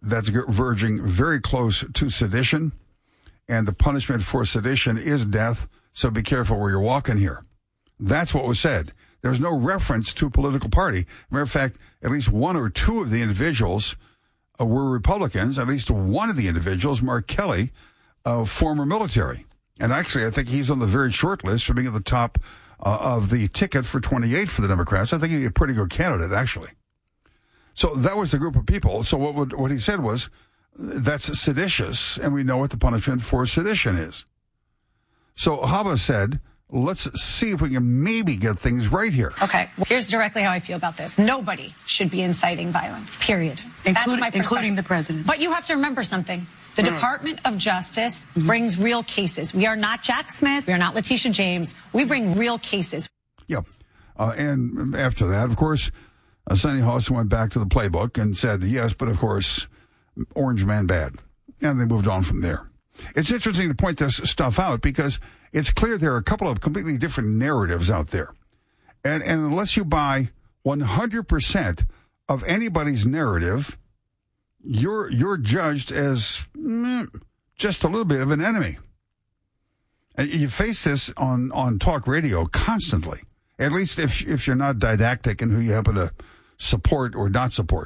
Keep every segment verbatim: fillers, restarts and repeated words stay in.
that's verging very close to sedition, and the punishment for sedition is death, so be careful where you're walking here. That's what was said. There's no reference to a political party. Matter of fact, at least one or two of the individuals uh, were Republicans. At least one of the individuals, Mark Kelly, uh, former military. And actually, I think he's on the very short list for being at the top uh, of the ticket for twenty-eight for the Democrats. I think he'd be a pretty good candidate, actually. So that was the group of people. So what would, what he said was, that's seditious, and we know what the punishment for sedition is. So Habba said, let's see if we can maybe get things right here. Okay, well, here's directly how I feel about this. Nobody should be inciting violence, period. Including, That's my perspective. Including the president. But you have to remember something. The mm. Department of Justice mm-hmm. brings real cases. We are not Jack Smith. We are not Letitia James. We bring real cases. Yep. Uh, and after that, of course, uh, Sonny Hoss went back to the playbook and said, yes, but of course, Orange Man bad. And they moved on from there. It's interesting to point this stuff out because it's clear there are a couple of completely different narratives out there. And, and unless you buy one hundred percent of anybody's narrative, you're you're judged as mm, just a little bit of an enemy. And you face this on, on talk radio constantly, at least if if you're not didactic in who you happen to support or not support.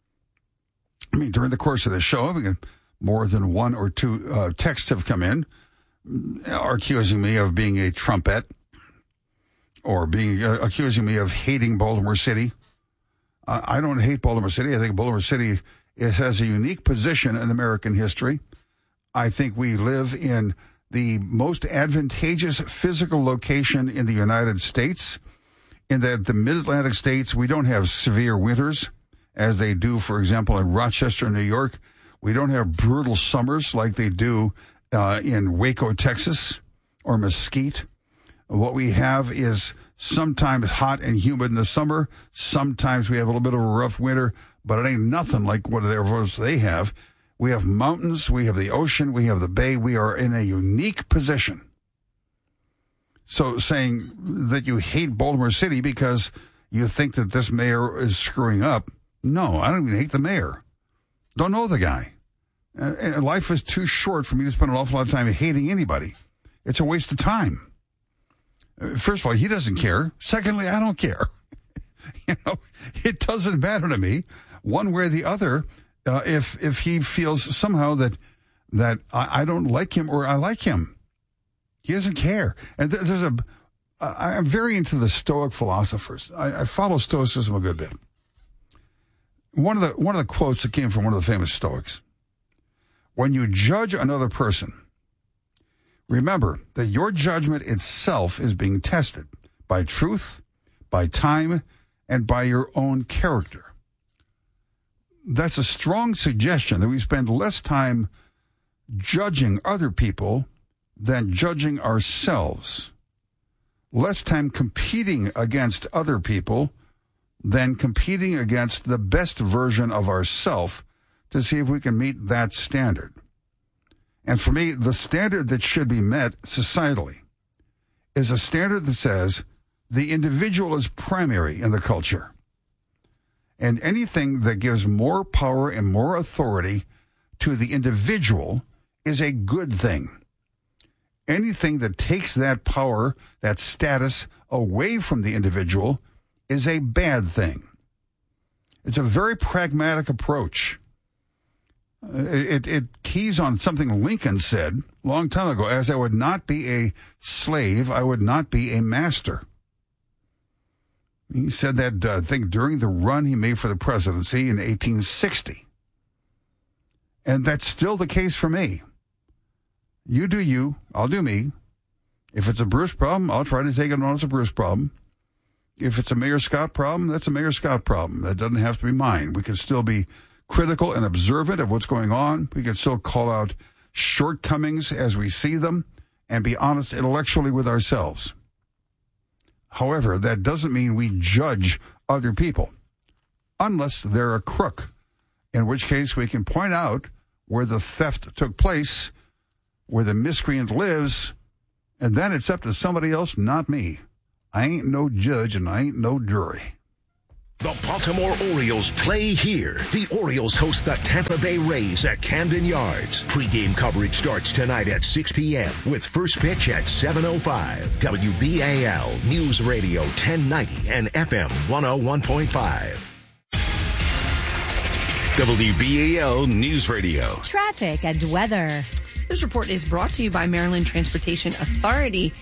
I mean, during the course of the show, we got more than one or two uh, texts have come in are accusing me of being a Trumpette or being uh, accusing me of hating Baltimore City. Uh, I don't hate Baltimore City. I think Baltimore City it has a unique position in American history. I think we live in the most advantageous physical location in the United States, in that the mid-Atlantic states, we don't have severe winters as they do, for example, in Rochester, New York. We don't have brutal summers like they do uh, in Waco, Texas, or Mesquite. What we have is sometimes hot and humid in the summer. Sometimes we have a little bit of a rough winter, but it ain't nothing like what they have. We have mountains, we have the ocean, we have the bay. We are in a unique position. So saying that you hate Baltimore City because you think that this mayor is screwing up, no, I don't even hate the mayor. Don't know the guy. And life is too short for me to spend an awful lot of time hating anybody. It's a waste of time. First of all, he doesn't care. Secondly, I don't care. You know, it doesn't matter to me one way or the other uh, if if he feels somehow that that I, I don't like him or I like him. He doesn't care. And th- there's a uh, I'm very into the Stoic philosophers. I, I follow Stoicism a good bit. One of the one of the quotes that came from one of the famous Stoics: when you judge another person, remember that your judgment itself is being tested by truth, by time, and by your own character. That's a strong suggestion that we spend less time judging other people than judging ourselves. Less time competing against other people than competing against the best version of ourselves to see if we can meet that standard. And for me, the standard that should be met societally is a standard that says the individual is primary in the culture. And anything that gives more power and more authority to the individual is a good thing. Anything that takes that power, that status, away from the individual is a bad thing. It's a very pragmatic approach. It, it keys on something Lincoln said a long time ago, as I would not be a slave, I would not be a master. He said that, uh, I think, during the run he made for the presidency in eighteen sixty. And that's still the case for me. You do you, I'll do me. If it's a Bruce problem, I'll try to take it on as a Bruce problem. If it's a Mayor Scott problem, that's a Mayor Scott problem. That doesn't have to be mine. We can still be critical and observant of what's going on. We can still call out shortcomings as we see them and be honest intellectually with ourselves. However, that doesn't mean we judge other people unless they're a crook, in which case we can point out where the theft took place, where the miscreant lives, and then it's up to somebody else, not me. I ain't no judge and I ain't no jury. The Baltimore Orioles play here. The Orioles host the Tampa Bay Rays at Camden Yards. Pre-game coverage starts tonight at six p.m. with first pitch at seven oh five. W B A L News Radio ten ninety and F M one oh one point five. W B A L News Radio. Traffic and weather. This report is brought to you by Maryland Transportation Authority.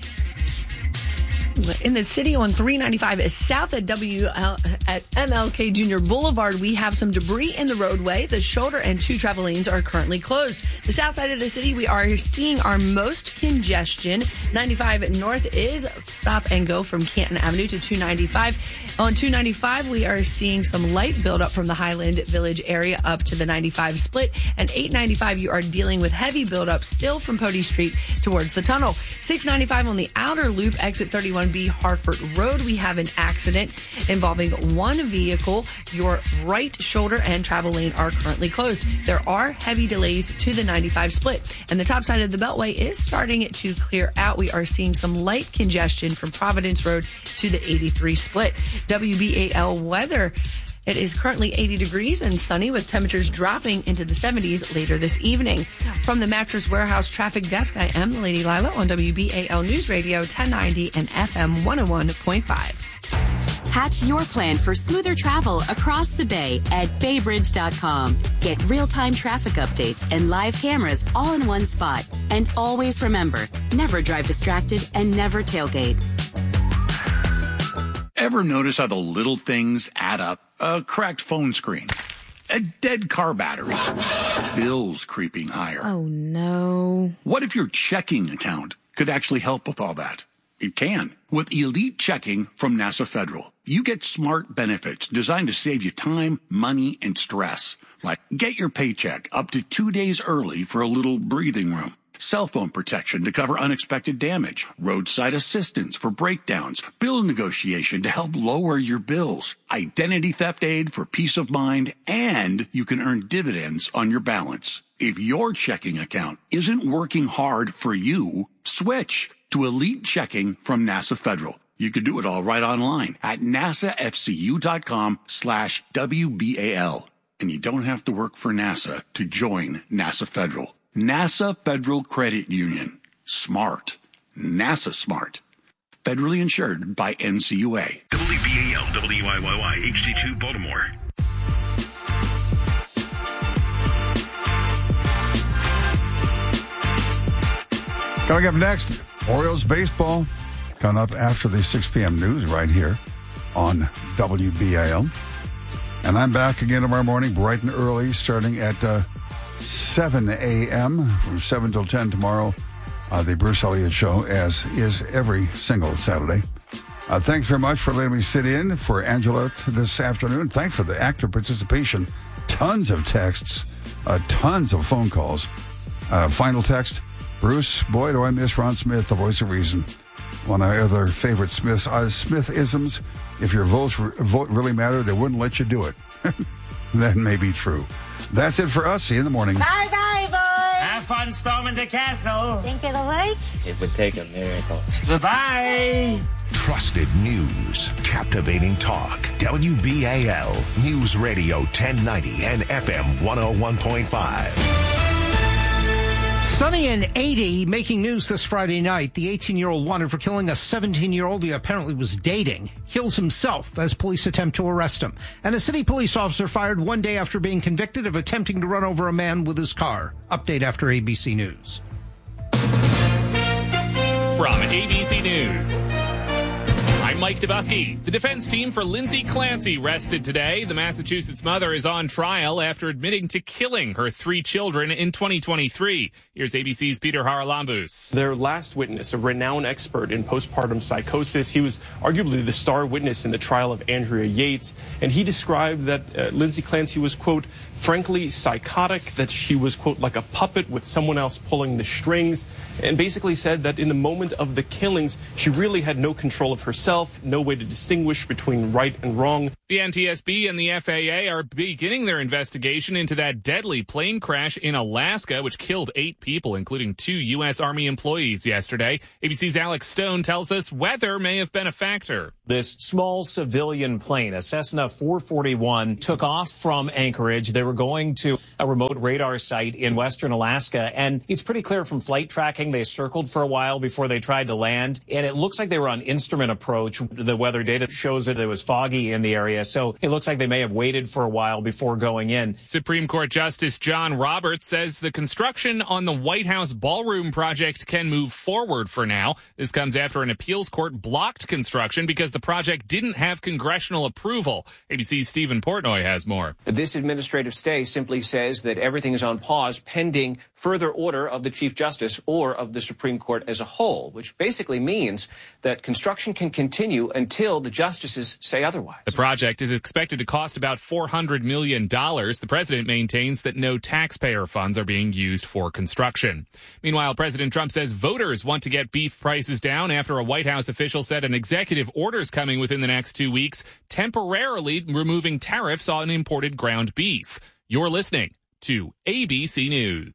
In the city on three ninety-five south at W L, at M L K Junior Boulevard, we have some debris in the roadway. The shoulder and two travel lanes are currently closed. The south side of the city, we are seeing our most congestion. ninety-five north is stop and go from Canton Avenue to two ninety-five. On two ninety-five, we are seeing some light buildup from the Highland Village area up to the ninety-five split. And eight ninety-five, you are dealing with heavy buildup still from Pody Street towards the tunnel. six ninety-five on the outer loop, exit thirty-one B Hartford Road. We have an accident involving one vehicle. Your right shoulder and travel lane are currently closed. There are heavy delays to the ninety-five split. And the top side of the Beltway is starting to clear out. We are seeing some light congestion from Providence Road to the eighty-three split. W B A L weather. It is currently eighty degrees and sunny with temperatures dropping into the seventies later this evening. From the Mattress Warehouse Traffic Desk, I am Lady Lila on W B A L News Radio ten ninety and F M one oh one point five. Hatch your plan for smoother travel across the bay at bay bridge dot com. Get real-time traffic updates and live cameras all in one spot. And always remember, never drive distracted and never tailgate. Ever notice how the little things add up? A cracked phone screen, a dead car battery, bills creeping higher. Oh, no. What if your checking account could actually help with all that? It can. With Elite Checking from NASA Federal, you get smart benefits designed to save you time, money, and stress. Like get your paycheck up to two days early for a little breathing room. Cell phone protection to cover unexpected damage, roadside assistance for breakdowns, bill negotiation to help lower your bills, identity theft aid for peace of mind, and you can earn dividends on your balance. If your checking account isn't working hard for you, switch to Elite Checking from NASA Federal. You can do it all right online at nasafcu.com slash WBAL. And you don't have to work for NASA to join NASA Federal. NASA Federal Credit Union. Smart. NASA smart. Federally insured by N C U A. W B A L, W I Y Y, H D two, Baltimore. Coming up next, Orioles baseball. Coming up after the six p.m. news right here on W B A L. And I'm back again tomorrow morning, bright and early, starting at uh, seven a.m. from seven till ten tomorrow. Uh, the Bruce Elliott Show, as is every single Saturday. Uh, thanks very much for letting me sit in for Angela this afternoon. Thanks for the active participation. Tons of texts, uh, tons of phone calls. Uh, final text, Bruce, boy, do I miss Ron Smith, the voice of reason. One of my other favorite Smiths, uh, Smith-isms. If your votes vote really matter, they wouldn't let you do it. That may be true. That's it for us. See you in the morning. Bye-bye, boys. Have fun storming the castle. Think it'll work? It would take a miracle. Goodbye. Trusted news, captivating talk. W B A L News Radio ten ninety and F M one oh one point five. Sunny and eighty, making news this Friday night. The eighteen-year-old wanted for killing a seventeen-year-old he apparently was dating kills himself as police attempt to arrest him. And a city police officer fired one day after being convicted of attempting to run over a man with his car. Update after A B C News. From A B C News, I'm Mike Dubusky. The defense team for Lindsay Clancy rested today. The Massachusetts mother is on trial after admitting to killing her three children in twenty twenty-three. Here's A B C's Peter Haralambous. Their last witness, a renowned expert in postpartum psychosis. He was arguably the star witness in the trial of Andrea Yates, and he described that uh, Lindsay Clancy was, quote, frankly psychotic, that she was, quote, like a puppet with someone else pulling the strings, and basically said that in the moment of the killings, she really had no control of herself, no way to distinguish between right and wrong. The N T S B and the F A A are beginning their investigation into that deadly plane crash in Alaska, which killed eight people, including two U S. Army employees yesterday. A B C's Alex Stone tells us weather may have been a factor. This small civilian plane, a Cessna four forty-one, took off from Anchorage. They were going to a remote radar site in western Alaska, and it's pretty clear from flight tracking they circled for a while before they tried to land, and it looks like they were on instrument approach. The weather data shows that it was foggy in the area. So it looks like they may have waited for a while before going in. Supreme Court Justice John Roberts says the construction on the White House ballroom project can move forward for now. This comes after an appeals court blocked construction because the project didn't have congressional approval. A B C's Stephen Portnoy has more. This administrative stay simply says that everything is on pause pending further order of the Chief Justice or of the Supreme Court as a whole, which basically means that construction can continue until the justices say otherwise. The project is expected to cost about four hundred million dollars. The president maintains that no taxpayer funds are being used for construction. Meanwhile, President Trump says voters want to get beef prices down after a White House official said an executive order is coming within the next two weeks, temporarily removing tariffs on imported ground beef. You're listening to A B C News.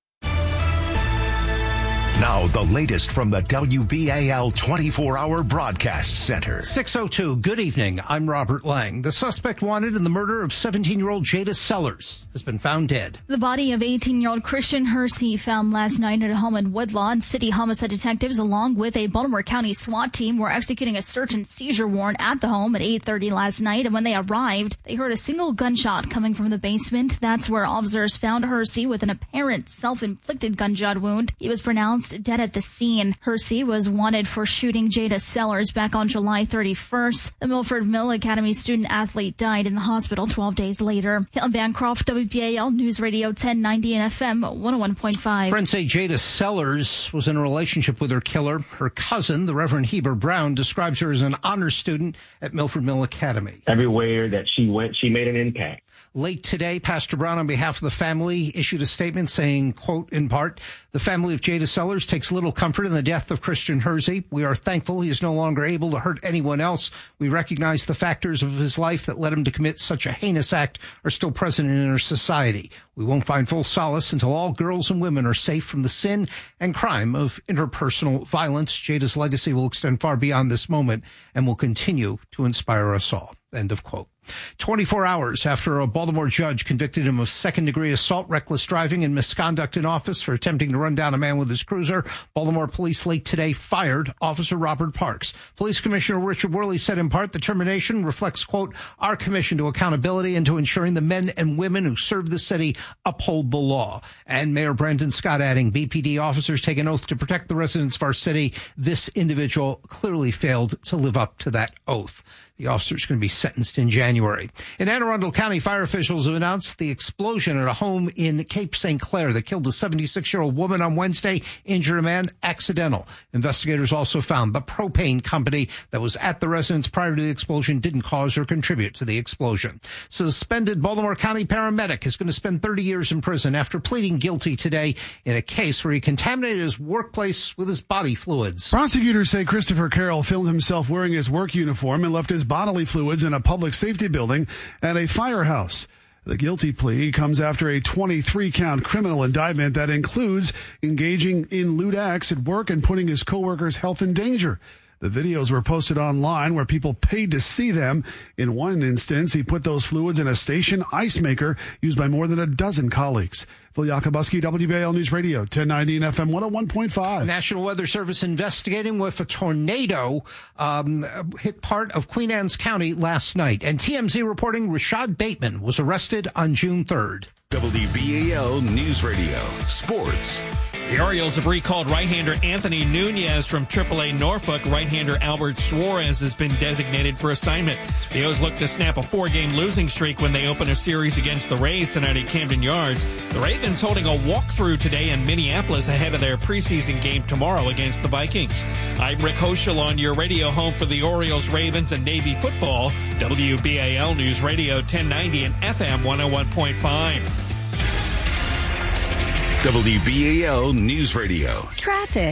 Now, the latest from the W B A L twenty-four hour Broadcast Center. six oh two, good evening. I'm Robert Lang. The suspect wanted in the murder of seventeen-year-old Jada Sellers has been found dead. The body of eighteen-year-old Christian Hersey found last night at a home in Woodlawn. City homicide detectives, along with a Baltimore County SWAT team, were executing a search and seizure warrant at the home at eight thirty last night. And when they arrived, they heard a single gunshot coming from the basement. That's where officers found Hersey with an apparent self-inflicted gunshot wound. He was pronounced dead at the scene. Hersey was wanted for shooting Jada Sellers back on July thirty-first. The Milford Mill Academy student athlete died in the hospital twelve days later. Caitlin Bancroft, W B A L News Radio ten ninety and F M one oh one point five. Friends say Jada Sellers was in a relationship with her killer. Her cousin, the Reverend Heber Brown, describes her as an honor student at Milford Mill Academy. Everywhere that she went, she made an impact. Late today, Pastor Brown, on behalf of the family, issued a statement saying, quote, in part, the family of Jada Sellers takes little comfort in the death of Christian Hersey. We are thankful he is no longer able to hurt anyone else. We recognize the factors of his life that led him to commit such a heinous act are still present in our society. We won't find full solace until all girls and women are safe from the sin and crime of interpersonal violence. Jada's legacy will extend far beyond this moment and will continue to inspire us all. End of quote. twenty-four hours after a Baltimore judge convicted him of second-degree assault, reckless driving, and misconduct in office for attempting to run down a man with his cruiser, Baltimore police late today fired Officer Robert Parks. Police Commissioner Richard Worley said in part the termination reflects, quote, our commission to accountability and to ensuring the men and women who serve the city uphold the law. And Mayor Brandon Scott adding, B P D officers take an oath to protect the residents of our city. This individual clearly failed to live up to that oath. The officer is going to be sentenced in January. In Anne Arundel County, fire officials have announced the explosion at a home in Cape Saint Clair that killed a seventy-six-year-old woman on Wednesday, injured a man, accidental. Investigators also found the propane company that was at the residence prior to the explosion didn't cause or contribute to the explosion. Suspended Baltimore County paramedic is going to spend thirty years in prison after pleading guilty today in a case where he contaminated his workplace with his body fluids. Prosecutors say Christopher Carroll filmed himself wearing his work uniform and left his bodily fluids in a public safety building at a firehouse. The guilty plea comes after a twenty-three count criminal indictment that includes engaging in lewd acts at work and putting his coworkers' health in danger. The videos were posted online where people paid to see them. In one instance, he put those fluids in a station ice maker used by more than a dozen colleagues. Phil Yakubowski, W B A L News Radio, ten ninety and F M one oh one point five. National Weather Service investigating with a tornado um, hit part of Queen Anne's County last night. And T M Z reporting Rashad Bateman was arrested on June third. W B A L News Radio, sports. The Orioles have recalled right-hander Anthony Nunez from triple A Norfolk. Right-hander Albert Suarez has been designated for assignment. The O's look to snap a four-game losing streak when they open a series against the Rays tonight at Camden Yards. The Ravens holding a walkthrough today in Minneapolis ahead of their preseason game tomorrow against the Vikings. I'm Rick Hoschel on your radio home for the Orioles, Ravens, and Navy football. W B A L News Radio ten ninety and F M one oh one point five. W B A L News Radio. Traffic.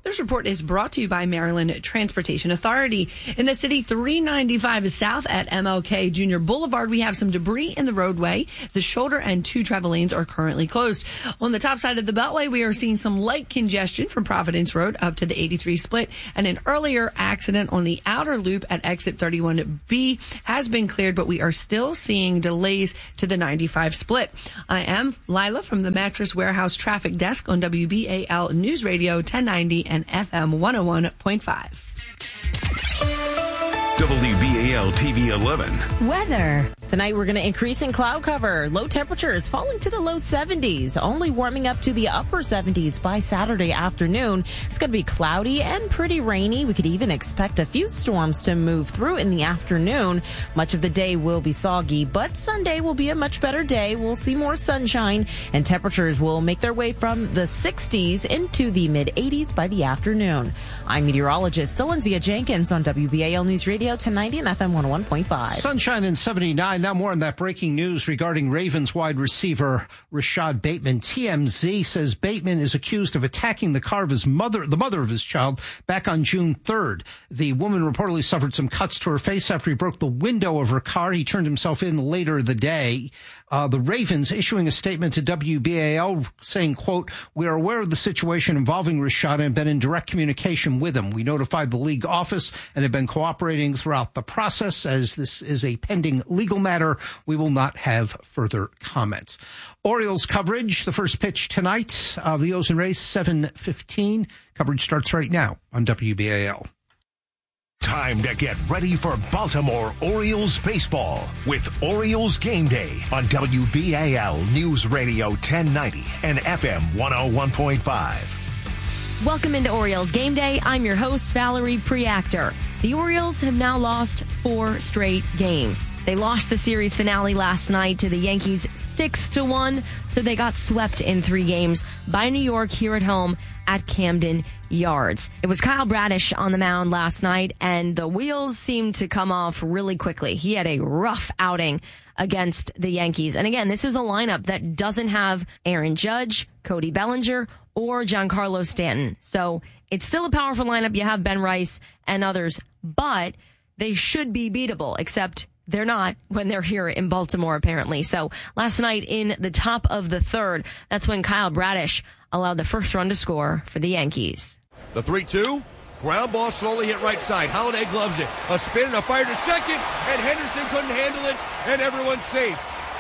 This report is brought to you by Maryland Transportation Authority. In the city, three ninety-five south at M L K Junior Boulevard, we have some debris in the roadway. The shoulder and two travel lanes are currently closed. On the top side of the Beltway, we are seeing some light congestion from Providence Road up to the eighty-three split, and an earlier accident on the outer loop at exit thirty-one B has been cleared, but we are still seeing delays to the ninety-five split. I am Lila from the Mattress Warehouse Traffic Desk on W B A L News Radio ten ninety and F M one oh one point five. W B A L T V eleven. Weather. Tonight we're going to increase in cloud cover. Low temperatures falling to the low seventies, only warming up to the upper seventies by Saturday afternoon. It's going to be cloudy and pretty rainy. We could even expect a few storms to move through in the afternoon. Much of the day will be soggy, but Sunday will be a much better day. We'll see more sunshine, and temperatures will make their way from the sixties into the mid eighties by the afternoon. I'm meteorologist Dylanzia Jenkins on W B A L News Radio ten ninety and F M one oh one point five. Sunshine in seventy-nine. Now more on that breaking news regarding Ravens wide receiver Rashad Bateman. T M Z says Bateman is accused of attacking the car of his mother, the mother of his child, back on June third. The woman reportedly suffered some cuts to her face after he broke the window of her car. He turned himself in later the day. Uh, the Ravens issuing a statement to W B A L saying, quote, "We are aware of the situation involving Rashad and have been in direct communication with him. We notified the league office and have been cooperating throughout the process. As this is a pending legal matter, we will not have further comments." Orioles coverage, the first pitch tonight of the O's and Rays, seven fifteen. Coverage starts right now on W B A L. Time to get ready for Baltimore Orioles baseball with Orioles Game Day on W B A L News Radio ten ninety and F M one oh one point five. Welcome into Orioles Game Day. I'm your host, Valerie Preactor. The Orioles have now lost four straight games. They lost the series finale last night to the Yankees six to one, so they got swept in three games by New York here at home at Camden Yards. It was Kyle Bradish on the mound last night, and the wheels seemed to come off really quickly. He had a rough outing against the Yankees. And again, this is a lineup that doesn't have Aaron Judge, Cody Bellinger, or Giancarlo Stanton. So it's still a powerful lineup. You have Ben Rice and others, but they should be beatable, except they're not when they're here in Baltimore, apparently. So last night in the top of the third, that's when Kyle Bradish allowed the first run to score for the Yankees. The three two, ground ball slowly hit right side. Holiday gloves it. A spin and a fire to second, and Henderson couldn't handle it, and everyone's safe.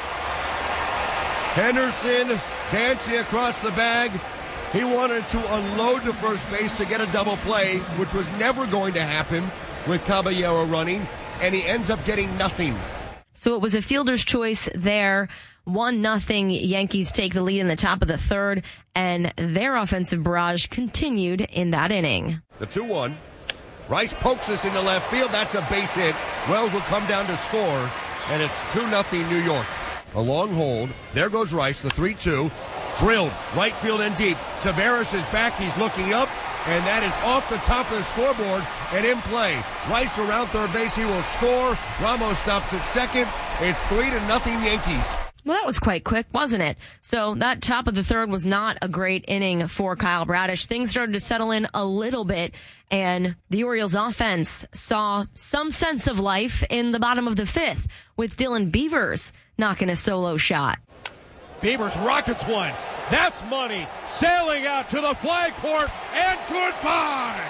Henderson dancing across the bag. He wanted to unload to first base to get a double play, which was never going to happen with Caballero running, and he ends up getting nothing. So it was a fielder's choice there. One nothing. Yankees take the lead in the top of the third, and their offensive barrage continued in that inning. The two one. Rice pokes us into left field. That's a base hit. Wells will come down to score, and it's two nothing New York. A long hold. There goes Rice, the three two. Drilled, right field and deep. Taveras is back. He's looking up, and that is off the top of the scoreboard and in play. Rice around third base. He will score. Ramos stops at second. It's three to nothing Yankees. Well, that was quite quick, wasn't it? So that top of the third was not a great inning for Kyle Bradish. Things started to settle in a little bit, and the Orioles offense saw some sense of life in the bottom of the fifth with Dylan Beavers knocking a solo shot. Beavers rockets one. That's money. Sailing out to the flag court, and goodbye.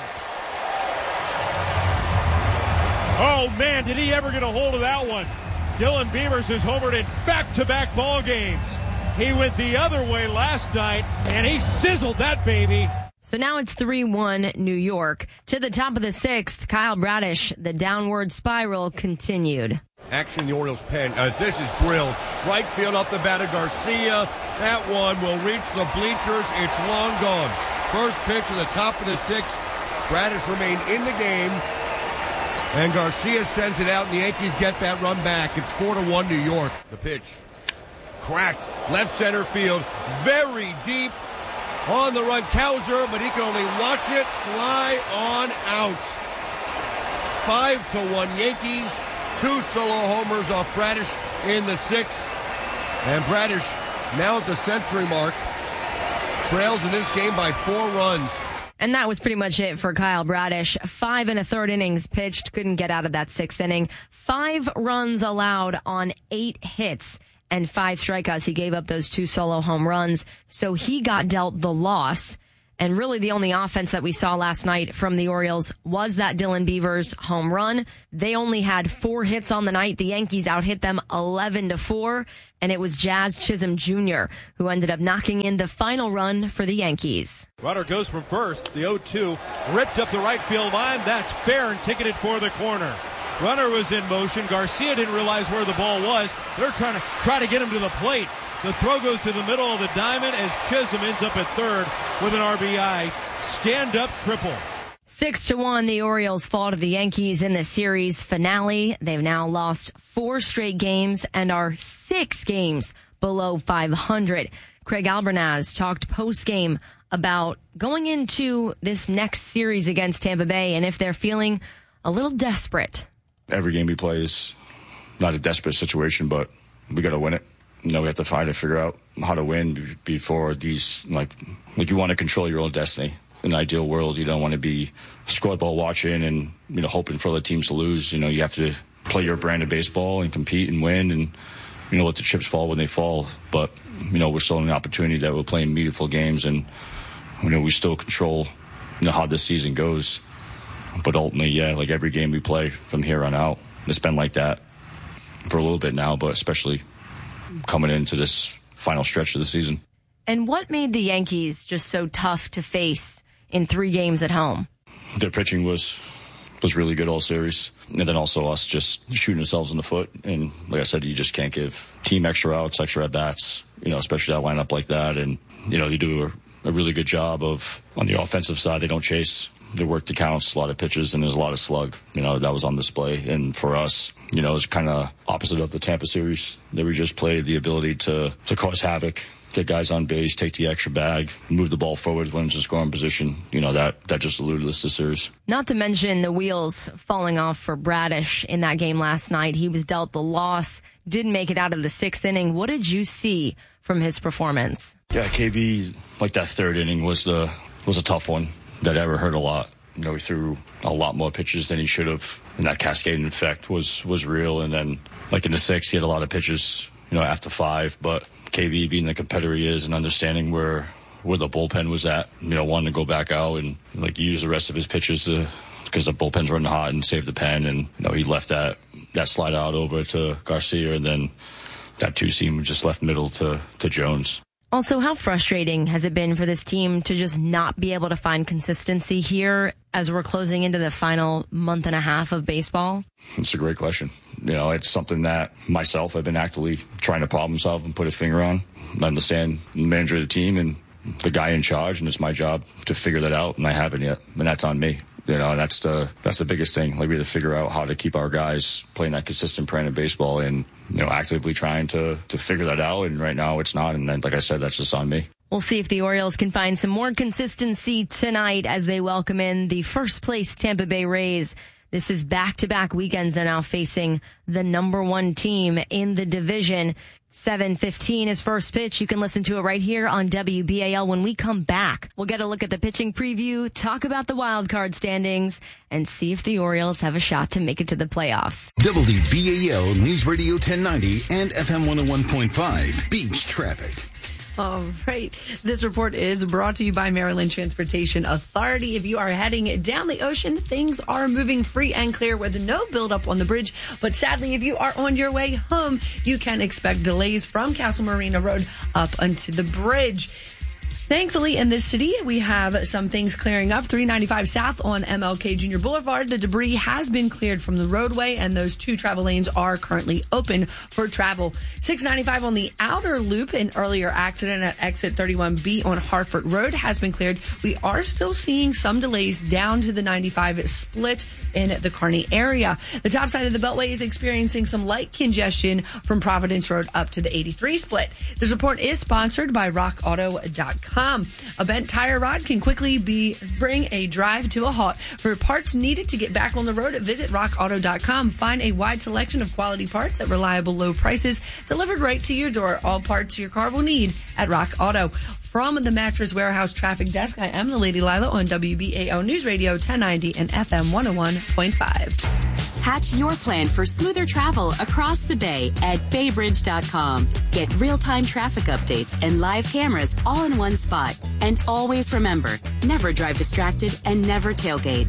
Oh, man, did he ever get a hold of that one? Dylan Beavers has homered in back-to-back ball games. He went the other way last night, and he sizzled that baby. So now it's three one New York. To the top of the sixth, Kyle Bradish, the downward spiral continued. Action in the Orioles pen as this is drilled. Right field off the bat of Garcia. That one will reach the bleachers. It's long gone. First pitch at the top of the sixth. Bradish remained in the game. And Garcia sends it out, and the Yankees get that run back. It's four to one New York. The pitch. Cracked. Left center field. Very deep. On the run, Cowser, but he can only watch it fly on out. Five to one Yankees. Two solo homers off Bradish in the sixth. And Bradish now at the century mark. Trails in this game by four runs. And that was pretty much it for Kyle Bradish. Five and a third innings pitched. Couldn't get out of that sixth inning. Five runs allowed on eight hits and five strikeouts. He gave up those two solo home runs. So he got dealt the loss. And really the only offense that we saw last night from the Orioles was that Dylan Beavers home run. They only had four hits on the night. The Yankees out-hit them eleven to four. And it was Jazz Chisholm Junior who ended up knocking in the final run for the Yankees. Runner goes from first. The oh two ripped up the right field line. That's fair and ticketed for the corner. Runner was in motion. Garcia didn't realize where the ball was. They're trying to try to get him to the plate. The throw goes to the middle of the diamond as Chisholm ends up at third with an R B I stand-up triple. Six to one, the Orioles fall to the Yankees in the series finale. They've now lost four straight games and are six games below five hundred. Craig Albernaz talked post-game about going into this next series against Tampa Bay and if they're feeling a little desperate. Every game we play is not a desperate situation, but we got to win it. You know, we have to find and figure out how to win before these, like, like you want to control your own destiny. In an ideal world, you don't want to be scoreboard watching and, you know, hoping for other teams to lose. You know, you have to play your brand of baseball and compete and win and, you know, let the chips fall when they fall. But, you know, we're still in an opportunity that we're playing meaningful games and, you know, we still control, you know, how this season goes. But ultimately, yeah, like every game we play from here on out, it's been like that for a little bit now, but especially coming into this final stretch of the season. And what made the Yankees just so tough to face in three games at home? Their pitching was was really good all series. And then also us just shooting ourselves in the foot. And like I said, you just can't give team extra outs, extra at-bats, you know, especially that lineup like that. And, you know, they do a, a really good job of, on the offensive side, they don't chase. They work the counts, a lot of pitches, and there's a lot of slug. You know, that was on display. And for us, you know, it's kind of opposite of the Tampa series that we just played, the ability to, to cause havoc, get guys on base, take the extra bag, move the ball forward when it's a scoring position. You know, that, that just eluded us this series. Not to mention the wheels falling off for Bradish in that game last night. He was dealt the loss, didn't make it out of the sixth inning. What did you see from his performance? Yeah, K B, like that third inning was the was a tough one that ever hurt a lot. You know, he threw a lot more pitches than he should have, and that cascading effect was, was real. And then, like in the sixth, he had a lot of pitches, you know, after five. But K B, being the competitor he is and understanding where where the bullpen was at, you know, wanting to go back out and, like, use the rest of his pitches to, because the bullpen's running hot and save the pen. And, you know, he left that, that slide out over to Garcia, and then that two-seam just left middle to, to Jones. Also, how frustrating has it been for this team to just not be able to find consistency here as we're closing into the final month and a half of baseball? It's a great question. You know, it's something that myself I've been actively trying to problem solve and put a finger on. I understand the manager of the team and the guy in charge, and it's my job to figure that out, and I haven't yet, and that's on me. You know, and that's the that's the biggest thing. Like, we have to figure out how to keep our guys playing that consistent brand of baseball, and, you know, actively trying to to figure that out. And right now, it's not. And then, like I said, that's just on me. We'll see if the Orioles can find some more consistency tonight as they welcome in the first place Tampa Bay Rays. This is back-to-back weekends. They're now facing the number one team in the division. seven fifteen is first pitch. You can listen to it right here on W B A L. When we come back, we'll get a look at the pitching preview, talk about the wild card standings, and see if the Orioles have a shot to make it to the playoffs. W B A L News Radio ten ninety and F M one oh one point five Beach Traffic. All right. This report is brought to you by Maryland Transportation Authority. If you are heading down the ocean, things are moving free and clear with no buildup on the bridge. But sadly, if you are on your way home, you can expect delays from Castle Marina Road up onto the bridge. Thankfully, in this city, we have some things clearing up. three ninety-five South on M L K Junior Boulevard. The debris has been cleared from the roadway, and those two travel lanes are currently open for travel. six ninety-five on the outer loop. An earlier accident at exit thirty-one B on Hartford Road has been cleared. We are still seeing some delays down to the ninety-five split in the Kearney area. The top side of the Beltway is experiencing some light congestion from Providence Road up to the eighty-three split. This report is sponsored by rock auto dot com. A bent tire rod can quickly be bring a drive to a halt. For parts needed to get back on the road, visit rock auto dot com. Find a wide selection of quality parts at reliable low prices delivered right to your door. All parts your car will need at Rock Auto. From the Mattress Warehouse Traffic Desk, I am the Lady Lila on W B A L News Radio ten ninety and F M one oh one point five. Hatch your plan for smoother travel across the bay at bay bridge dot com. Get real-time traffic updates and live cameras all in one spot. And always remember, never drive distracted and never tailgate.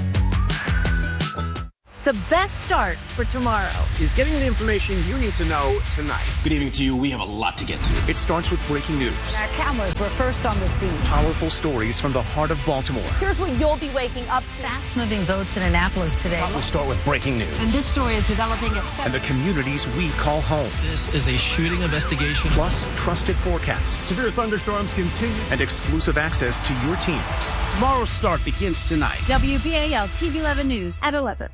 The best start for tomorrow is getting the information you need to know tonight. Good evening to you. We have a lot to get to. It starts with breaking news. Our cameras were first on the scene. Powerful stories from the heart of Baltimore. Here's what you'll be waking up to. Fast-moving votes in Annapolis today. We'll start with breaking news. And this story is developing at... And the communities we call home. This is a shooting investigation. Plus, trusted forecasts. Severe thunderstorms continue. And exclusive access to your teams. Tomorrow's start begins tonight. W B A L T V eleven News at eleven.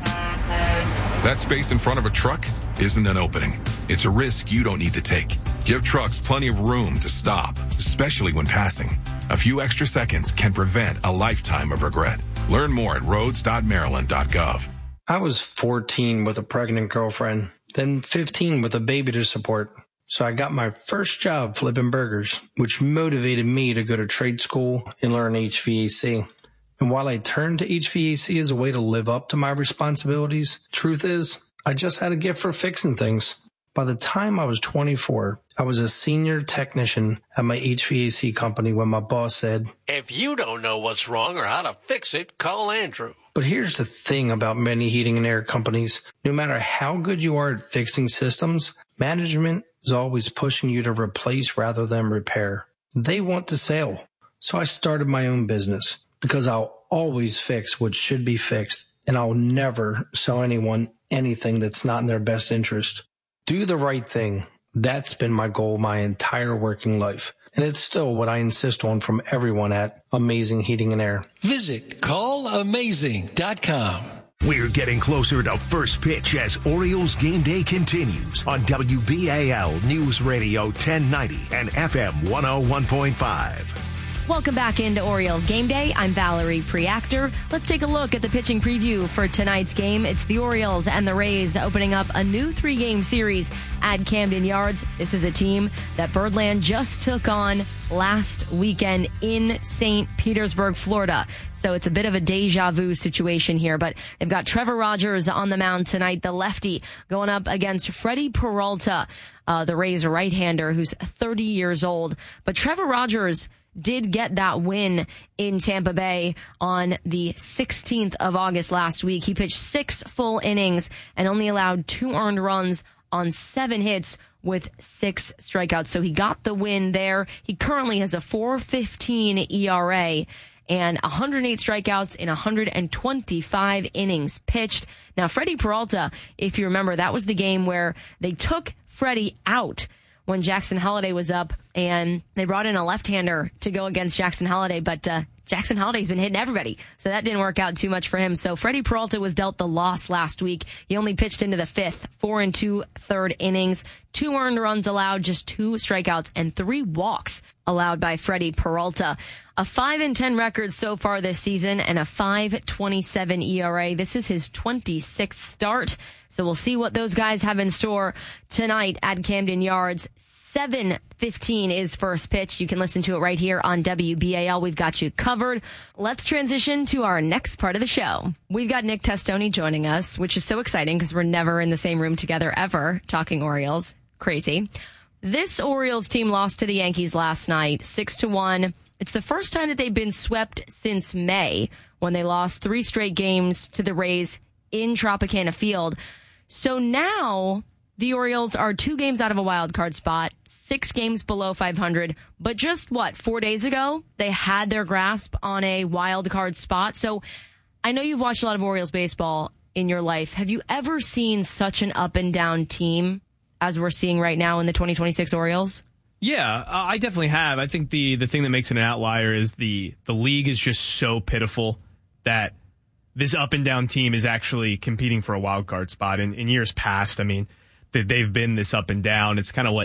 That space in front of a truck isn't an opening. It's a risk you don't need to take. Give trucks plenty of room to stop, especially when passing. A few extra seconds can prevent a lifetime of regret. Learn more at roads dot maryland dot gov. I was fourteen with a pregnant girlfriend, then fifteen with a baby to support. So I got my first job flipping burgers, which motivated me to go to trade school and learn H V A C. And while I turned to H V A C as a way to live up to my responsibilities, truth is, I just had a gift for fixing things. By the time I was twenty-four, I was a senior technician at my H V A C company when my boss said, "If you don't know what's wrong or how to fix it, call Andrew." But here's the thing about many heating and air companies. No matter how good you are at fixing systems, management is always pushing you to replace rather than repair. They want the sale. So I started my own business. Because I'll always fix what should be fixed, and I'll never sell anyone anything that's not in their best interest. Do the right thing. That's been my goal my entire working life. And it's still what I insist on from everyone at Amazing Heating and Air. Visit call amazing dot com. We're getting closer to first pitch as Orioles game day continues on W B A L News Radio ten ninety and F M one oh one point five. Welcome back into Orioles Game Day. I'm Valerie Preactor. Let's take a look at the pitching preview for tonight's game. It's the Orioles and the Rays opening up a new three-game series at Camden Yards. This is a team that Birdland just took on last weekend in Saint Petersburg, Florida. So it's a bit of a deja vu situation here, but they've got Trevor Rogers on the mound tonight, the lefty, going up against Freddie Peralta, uh, the Rays right-hander who's thirty years old. But Trevor Rogers did get that win in Tampa Bay on the sixteenth of August last week. He pitched six full innings and only allowed two earned runs on seven hits with six strikeouts. So he got the win there. He currently has a four fifteen E R A and one hundred eight strikeouts in one hundred twenty-five innings pitched. Now, Freddie Peralta, if you remember, that was the game where they took Freddie out when Jackson Holliday was up, and they brought in a left-hander to go against Jackson Holliday, but uh, Jackson Holliday's been hitting everybody, so that didn't work out too much for him. So Freddie Peralta was dealt the loss last week. He only pitched into the fifth, four and two third innings, two earned runs allowed, just two strikeouts, and three walks allowed by Freddie Peralta. A five and ten record so far this season and a five twenty-seven E R A. This is his twenty-sixth start. So we'll see what those guys have in store tonight at Camden Yards. seven fifteen is first pitch. You can listen to it right here on W B A L. We've got you covered. Let's transition to our next part of the show. We've got Nick Testoni joining us, which is so exciting because we're never in the same room together ever talking Orioles. Crazy. This Orioles team lost to the Yankees last night, six to one. It's the first time that they've been swept since May when they lost three straight games to the Rays in Tropicana Field. So now the Orioles are two games out of a wild card spot, six games below five hundred. But just what, four days ago, they had their grasp on a wild card spot. So I know you've watched a lot of Orioles baseball in your life. Have you ever seen such an up and down team as we're seeing right now in the twenty twenty-six Orioles? Yeah, uh, I definitely have. I think the, the thing that makes it an outlier is the, the league is just so pitiful that this up and down team is actually competing for a wild card spot. In, in years past, I mean, that they've been this up and down. It's kind of what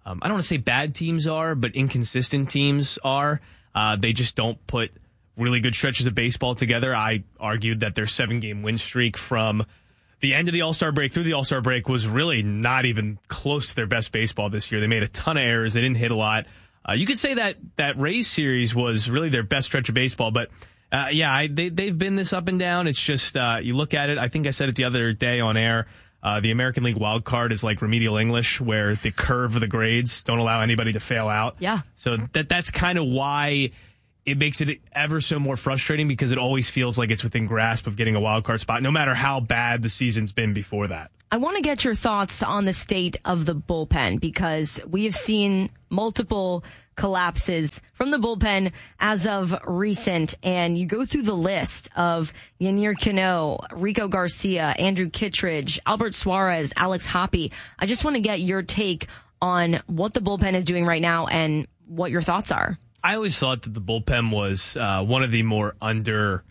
um, I don't want to say bad teams are, but inconsistent teams are. Uh, they just don't put really good stretches of baseball together. I argued that their seven-game win streak from the end of the All-Star break through the All-Star break was really not even close to their best baseball this year. They made a ton of errors. They didn't hit a lot. Uh, you could say that that Rays series was really their best stretch of baseball, but uh, yeah, I, they, they've been this up and down. It's just, uh, you look at it, I think I said it the other day on air, uh, the American League wild card is like remedial English, where the curve of the grades don't allow anybody to fail out. Yeah. So that that's kind of why it makes it ever so more frustrating, because it always feels like it's within grasp of getting a wild card spot, no matter how bad the season's been before that. I want to get your thoughts on the state of the bullpen, because we have seen multiple collapses from the bullpen as of recent, and you go through the list of Yennier Cano, Rico Garcia, Andrew Kittredge, Albert Suarez, Alex Hoppe. I just want to get your take on what the bullpen is doing right now and what your thoughts are. I always thought that the bullpen was uh, one of the more under,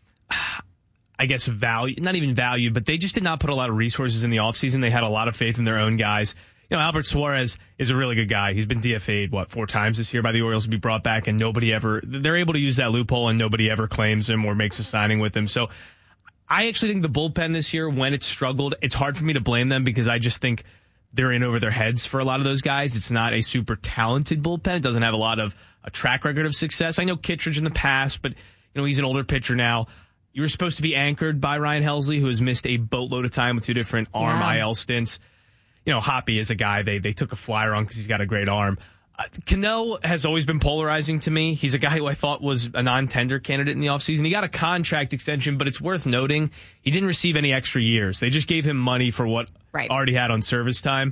I guess, value, not even valued, but they just did not put a lot of resources in the offseason. They had a lot of faith in their own guys. You know, Albert Suarez is a really good guy. He's been D F A'd, what, four times this year by the Orioles to be brought back, and nobody ever, they're able to use that loophole, and nobody ever claims him or makes a signing with him. So I actually think the bullpen this year, when it's struggled, it's hard for me to blame them, because I just think they're in over their heads for a lot of those guys. It's not a super talented bullpen. It doesn't have a lot of a track record of success. I know Kittredge in the past, but you know, he's an older pitcher now. You were supposed to be anchored by Ryan Helsley, who has missed a boatload of time with two different arm yeah. I L stints. You know, Hoppe is a guy they they took a flyer on because he's got a great arm. Uh, Cano has always been polarizing to me. He's a guy who I thought was a non-tender candidate in the offseason. He got a contract extension, but it's worth noting he didn't receive any extra years. They just gave him money for what right. already had on service time.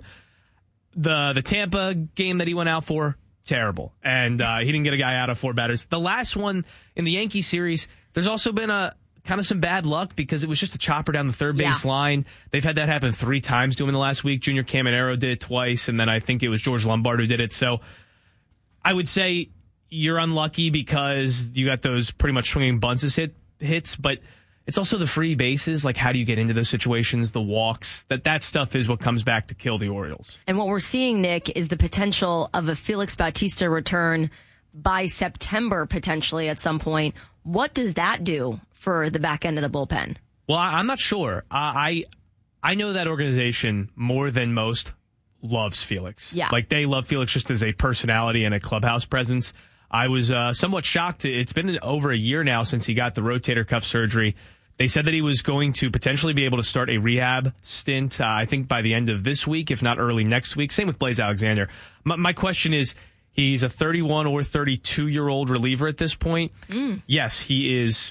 The the Tampa game that he went out for, terrible. And uh, he didn't get a guy out of four batters. The last one in the Yankee series, there's also been a kind of some bad luck, because it was just a chopper down the third base yeah. line. They've had that happen three times to him in the last week. Junior Caminero did it twice, and then I think it was George Lombard who did it. So I would say you're unlucky because you got those pretty much swinging bunts as hit, hits, but it's also the free bases. Like, how do you get into those situations? The walks, that that stuff is what comes back to kill the Orioles. And what we're seeing, Nick, is the potential of a Felix Bautista return by September, potentially at some point. What does that do for the back end of the bullpen? Well, I, I'm not sure. Uh, I I know that organization more than most loves Felix. Yeah. Like, they love Felix just as a personality and a clubhouse presence. I was uh, somewhat shocked. It's been over a year now since he got the rotator cuff surgery. They said that he was going to potentially be able to start a rehab stint, uh, I think by the end of this week, if not early next week. Same with Blaze Alexander. My, my question is, he's a thirty-one or thirty-two-year-old reliever at this point. Mm. Yes, he is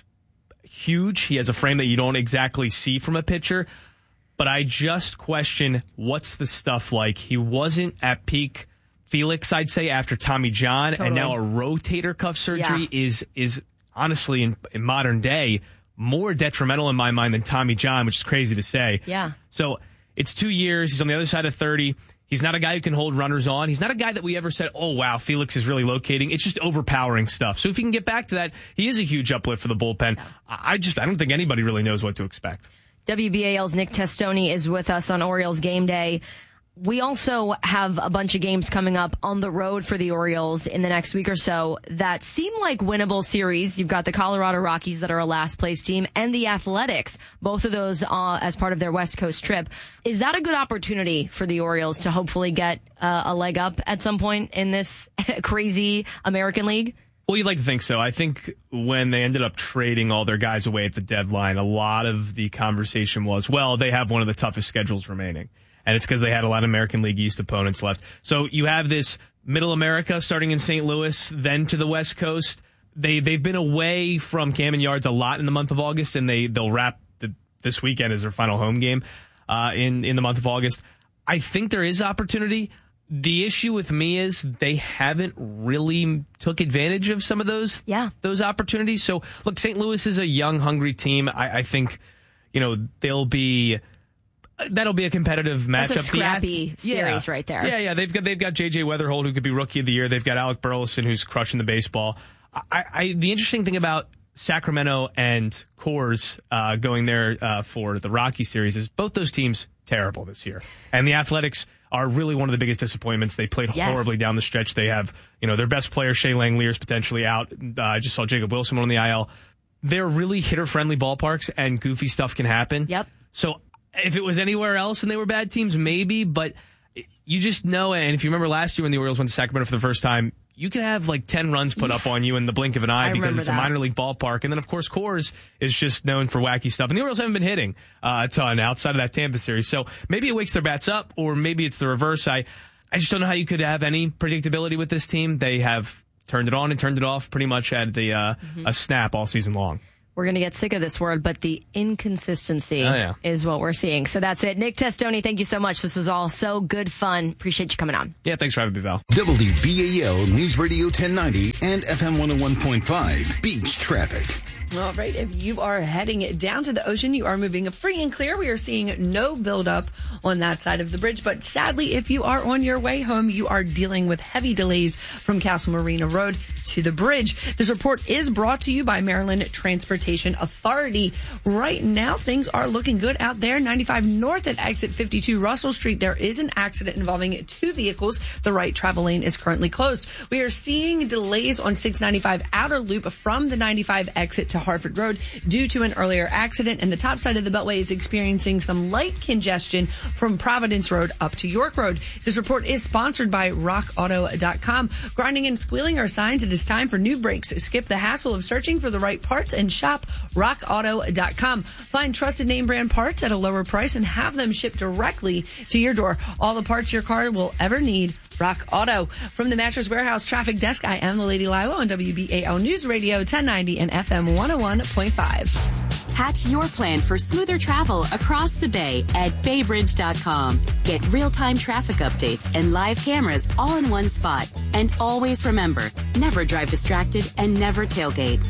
huge. He has a frame that you don't exactly see from a pitcher. But I just question, what's the stuff like? He wasn't at peak Felix, I'd say, after Tommy John, totally. And now a rotator cuff surgery yeah. is is honestly, in, in modern day, more detrimental in my mind than Tommy John, which is crazy to say. Yeah. So it's two years. He's on the other side of thirty. He's not a guy who can hold runners on. He's not a guy that we ever said, oh, wow, Felix is really locating. It's just overpowering stuff. So if he can get back to that, he is a huge uplift for the bullpen. Yeah. I just, I don't think anybody really knows what to expect. W B A L's Nick Testoni is with us on Orioles Game Day. We also have a bunch of games coming up on the road for the Orioles in the next week or so that seem like winnable series. You've got the Colorado Rockies that are a last place team, and the Athletics, both of those uh, as part of their West Coast trip. Is that a good opportunity for the Orioles to hopefully get uh, a leg up at some point in this crazy American League? Well, you'd like to think so. I think when they ended up trading all their guys away at the deadline, a lot of the conversation was, well, they have one of the toughest schedules remaining. And it's because they had a lot of American League East opponents left. So you have this Middle America starting in Saint Louis, then to the West Coast. They, they've been away from Camden Yards a lot in the month of August, and they, they'll wrap the, this weekend as their final home game uh, in, in the month of August. I think there is opportunity. The issue with me is they haven't really took advantage of some of those, yeah. those opportunities. So, look, Saint Louis is a young, hungry team. I, I think, you know, they'll be... That'll be a competitive matchup. That's a scrappy the, series yeah. right there. Yeah, yeah. They've got they've got J J Weatherholt, who could be Rookie of the Year. They've got Alec Burleson, who's crushing the baseball. I, I the interesting thing about Sacramento and Coors uh, going there uh, for the Rocky series is both those teams terrible this year, and the Athletics are really one of the biggest disappointments. They played Yes. horribly down the stretch. They have, you know, their best player, Shea Langeliers, is potentially out. Uh, I just saw Jacob Wilson on the I L. They're really hitter-friendly ballparks, and goofy stuff can happen. Yep. So if it was anywhere else and they were bad teams, maybe, but you just know, and if you remember last year when the Orioles went to Sacramento for the first time, you could have like ten runs put yes. up on you in the blink of an eye I because it's that. a minor league ballpark. And then, of course, Coors is just known for wacky stuff. And the Orioles haven't been hitting uh, a ton outside of that Tampa series. So maybe it wakes their bats up, or maybe it's the reverse. I, I just don't know how you could have any predictability with this team. They have turned it on and turned it off pretty much at the uh, mm-hmm. a snap all season long. We're going to get sick of this word, but the inconsistency oh, yeah. is what we're seeing. So that's it. Nick Testoni, thank you so much. This was all so good fun. Appreciate you coming on. Yeah, thanks for having me, Val. W B A L News Radio ten ninety and F M one oh one point five Beach Traffic. All right. If you are heading down to the ocean, you are moving free and clear. We are seeing no buildup on that side of the bridge. But sadly, if you are on your way home, you are dealing with heavy delays from Castle Marina Road to the bridge. This report is brought to you by Maryland Transportation Authority. Right now, things are looking good out there. ninety-five north at exit fifty-two Russell Street. There is an accident involving two vehicles. The right travel lane is currently closed. We are seeing delays on six ninety-five outer loop from the ninety-five exit to Hartford Road due to an earlier accident, and the top side of the Beltway is experiencing some light congestion from Providence Road up to York Road. This report is sponsored by rock auto dot com. Grinding and squealing are signs it is time for new brakes. Skip the hassle of searching for the right parts and shop rock auto dot com. Find trusted name brand parts at a lower price and have them shipped directly to your door. All the parts your car will ever need. Rock Auto. From the Mattress Warehouse Traffic Desk, I am the Lady Lila on W B A L News Radio ten ninety and F M one oh one point five. Hatch your plan for smoother travel across the bay at bay bridge dot com. Get real-time traffic updates and live cameras all in one spot. And always remember, never drive distracted and never tailgate.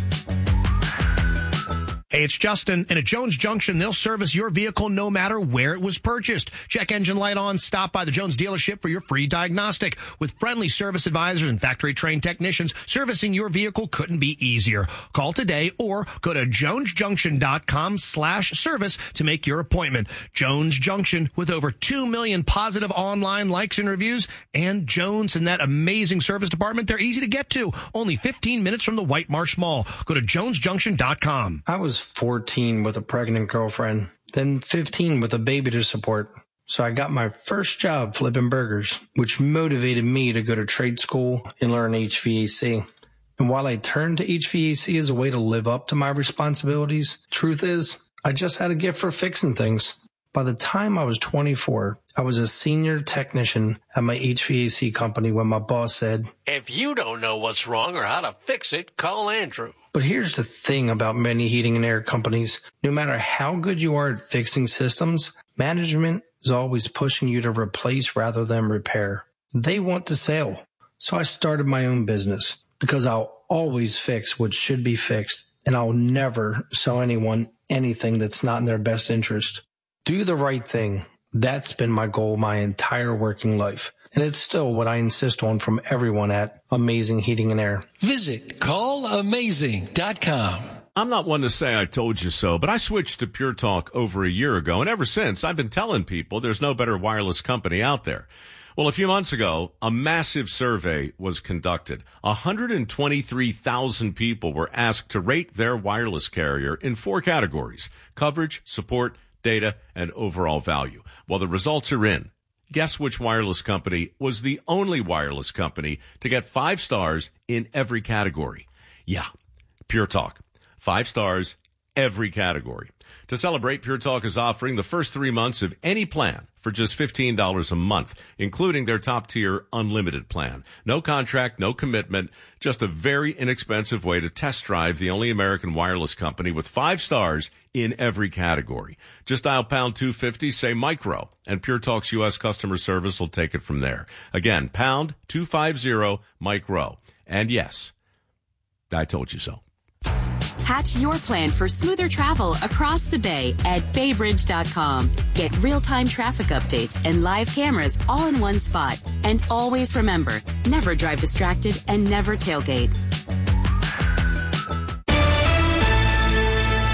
Hey, it's Justin, and at Jones Junction, they'll service your vehicle no matter where it was purchased. Check engine light on, stop by the Jones dealership for your free diagnostic. With friendly service advisors and factory-trained technicians, servicing your vehicle couldn't be easier. Call today or go to jones junction dot com slash service to make your appointment. Jones Junction, with over two million positive online likes and reviews, and Jones and that amazing service department, they're easy to get to. Only fifteen minutes from the White Marsh Mall. Go to jones junction dot com. I was fourteen with a pregnant girlfriend, then fifteen with a baby to support. So I got my first job flipping burgers, which motivated me to go to trade school and learn H V A C. And while I turned to H V A C as a way to live up to my responsibilities, truth is, I just had a gift for fixing things. By the time I was twenty-four, I was a senior technician at my H V A C company when my boss said, "If you don't know what's wrong or how to fix it, call Andrew." But here's the thing about many heating and air companies. No matter how good you are at fixing systems, management is always pushing you to replace rather than repair. They want the sale. So I started my own business because I'll always fix what should be fixed, and I'll never sell anyone anything that's not in their best interest. Do the right thing. That's been my goal my entire working life. And it's still what I insist on from everyone at Amazing Heating and Air. Visit call amazing dot com. I'm not one to say I told you so, but I switched to Pure Talk over a year ago, and ever since, I've been telling people there's no better wireless company out there. Well, a few months ago, a massive survey was conducted. one hundred twenty-three thousand people were asked to rate their wireless carrier in four categories: coverage, support, data, and overall value. Well, the results are in. Guess which wireless company was the only wireless company to get five stars in every category? Yeah, Pure Talk. Five stars, every category. To celebrate, Pure Talk is offering the first three months of any plan for just fifteen dollars a month, including their top-tier unlimited plan. No contract, no commitment, just a very inexpensive way to test drive the only American wireless company with five stars in every category. Just dial pound two fifty, say micro, and Pure Talk's U S customer service will take it from there. Again, pound two fifty, micro. And yes, I told you so. Hatch your plan for smoother travel across the bay at bay bridge dot com. Get real-time traffic updates and live cameras all in one spot. And always remember, never drive distracted and never tailgate.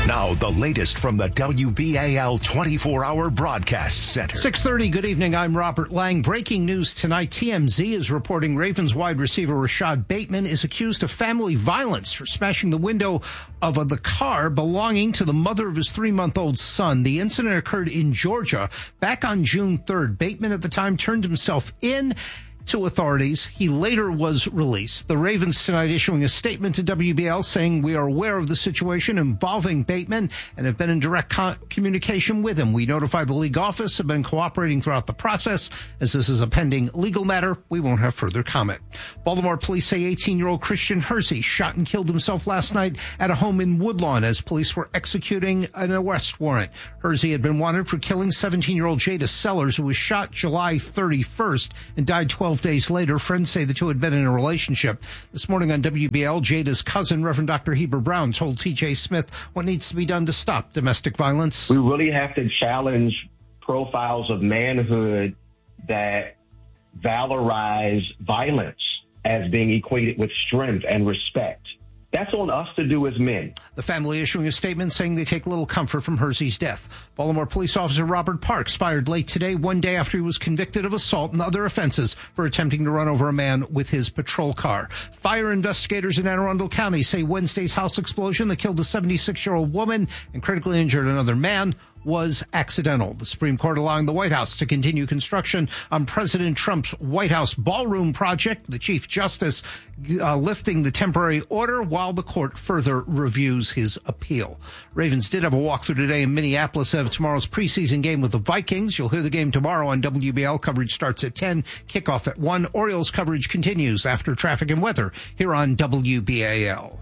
Now, the latest from the W B A L twenty-four hour Broadcast Center. six thirty, good evening. I'm Robert Lang. Breaking news tonight. T M Z is reporting Ravens wide receiver Rashad Bateman is accused of family violence for smashing the window of a, the car belonging to the mother of his three-month-old son. The incident occurred in Georgia back on June third. Bateman at the time turned himself in to authorities. He later was released. The Ravens tonight issuing a statement to W B L saying we are aware of the situation involving Bateman and have been in direct co- communication with him. We notified the league office, have been cooperating throughout the process. As this is a pending legal matter, we won't have further comment. Baltimore police say eighteen-year-old Christian Hersey shot and killed himself last night at a home in Woodlawn as police were executing an arrest warrant. Hersey had been wanted for killing seventeen-year-old Jada Sellers, who was shot July thirty-first and died twelve days later. Friends say the two had been in a relationship. This morning on W B L, Jada's cousin, Reverend Doctor Heber Brown, told T J Smith what needs to be done to stop domestic violence. We really have to challenge profiles of manhood that valorize violence as being equated with strength and respect. That's on us to do as men. The family issuing a statement saying they take little comfort from Hersey's death. Baltimore police officer Robert Parks fired late today, one day after he was convicted of assault and other offenses for attempting to run over a man with his patrol car. Fire investigators in Anne Arundel County say Wednesday's house explosion that killed a seventy-six-year-old woman and critically injured another man was accidental. The Supreme Court allowing the White House to continue construction on President Trump's White House ballroom project. The Chief Justice uh, lifting the temporary order while the court further reviews his appeal. Ravens did have a walkthrough today in Minneapolis of tomorrow's preseason game with the Vikings. You'll hear the game tomorrow on W B L. Coverage starts at ten, kickoff at one. Orioles coverage continues after traffic and weather here on W B A L.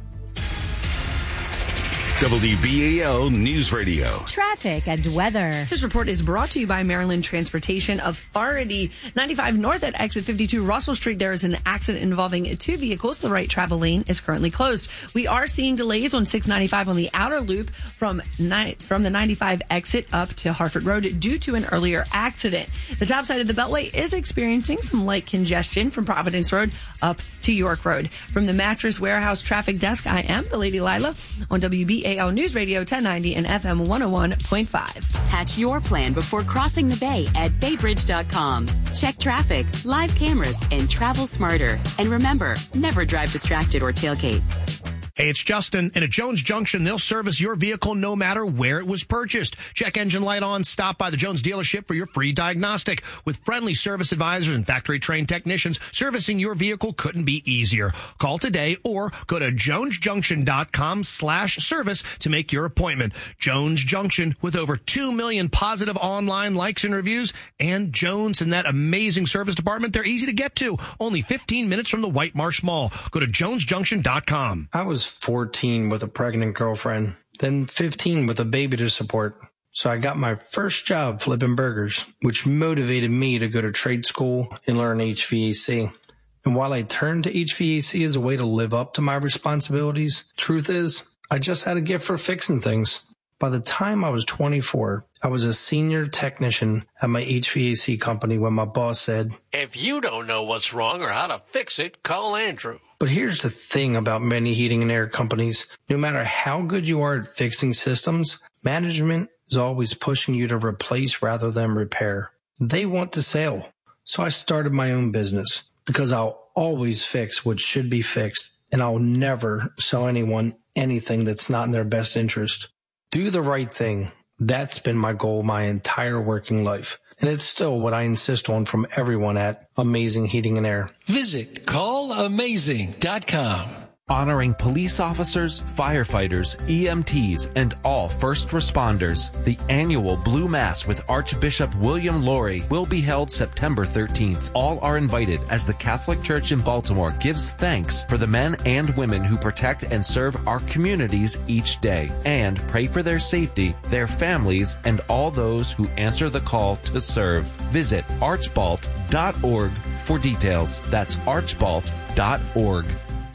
W B A L News Radio. Traffic and weather. This report is brought to you by Maryland Transportation Authority. ninety-five north at exit fifty-two Russell Street. There is an accident involving two vehicles. The right travel lane is currently closed. We are seeing delays on six ninety-five on the outer loop from ni- from the ninety-five exit up to Harford Road due to an earlier accident. The top side of the Beltway is experiencing some light congestion from Providence Road up to York Road. From the Mattress Warehouse Traffic Desk, I am the Lady Lila on W B A L News Radio ten ninety and F M one oh one point five. Hatch your plan before crossing the bay at baybridge dot com. Check traffic, live cameras, and travel smarter. And remember, never drive distracted or tailgate. Hey, it's Justin. And at Jones Junction, they'll service your vehicle no matter where it was purchased. Check engine light on. Stop by the Jones dealership for your free diagnostic. With friendly service advisors and factory-trained technicians, servicing your vehicle couldn't be easier. Call today or go to jones junction dot com slash service to make your appointment. Jones Junction, with over two million positive online likes and reviews, and Jones and that amazing service department, they're easy to get to. Only fifteen minutes from the White Marsh Mall. Go to jones junction dot com. I was fourteen with a pregnant girlfriend, then fifteen with a baby to support. So I got my first job flipping burgers, which motivated me to go to trade school and learn H V A C. And while I turned to H V A C as a way to live up to my responsibilities, truth is, I just had a gift for fixing things. By the time I was twenty-four, I was a senior technician at my H V A C company when my boss said, "If you don't know what's wrong or how to fix it, call Andrew." But here's the thing about many heating and air companies. No matter how good you are at fixing systems, management is always pushing you to replace rather than repair. They want the sale. So I started my own business because I'll always fix what should be fixed, and I'll never sell anyone anything that's not in their best interest. Do the right thing. That's been my goal my entire working life. And it's still what I insist on from everyone at Amazing Heating and Air. Visit call amazing dot com. Honoring police officers, firefighters, E M Ts, and all first responders. The annual Blue Mass with Archbishop William Laurie will be held September thirteenth. All are invited as the Catholic Church in Baltimore gives thanks for the men and women who protect and serve our communities each day, and pray for their safety, their families, and all those who answer the call to serve. Visit archbalt dot org for details. That's archbalt dot org.